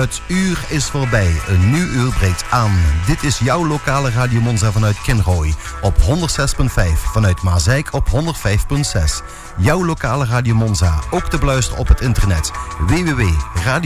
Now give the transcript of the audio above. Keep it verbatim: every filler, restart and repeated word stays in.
Het uur is voorbij. Een nieuw uur breekt aan. Dit is jouw lokale Radio Monza vanuit Kinrooi. Op honderdzes komma vijf. Vanuit Maasijk op honderdvijf komma zes. Jouw lokale Radio Monza. Ook te beluisteren op het internet. w w w punt radio